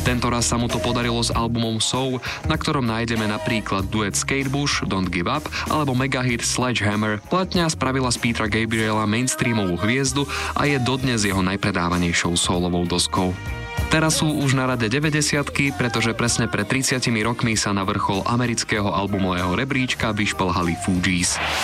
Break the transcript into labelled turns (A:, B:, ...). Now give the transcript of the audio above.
A: Tentoraz sa mu to podarilo s albumom So, na ktorom nájdeme napríklad duet Skatebush, Don't Give Up alebo megahit Sledgehammer. Platňa spravila z Petera Gabriela mainstreamovú hviezdu a je dodnes jeho najpredávanejšou solovou doskou. Teraz sú už na rade 90-ky, pretože presne pred 30 rokmi sa na vrchol amerického albumového rebríčka vyšplhali Fugees.